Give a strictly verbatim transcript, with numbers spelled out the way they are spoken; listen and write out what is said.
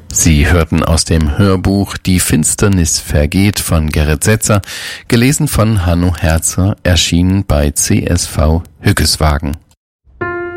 Sie hörten aus dem Hörbuch Die Finsternis vergeht von Gerrit Setzer, gelesen von Hanno Herzer, erschienen bei C S V Hückeswagen.